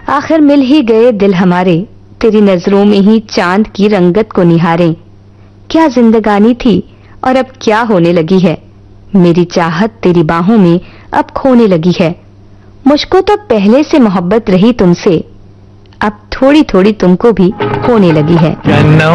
आखिर मिल ही गए दिल हमारे, तेरी नजरों में ही चांद की रंगत को निहारें। क्या जिंदगानी थी और अब क्या होने लगी है, मेरी चाहत तेरी बाहों में अब खोने लगी है। मुझको तो पहले से मोहब्बत रही तुमसे, अब थोड़ी थोड़ी तुमको भी होने लगी है।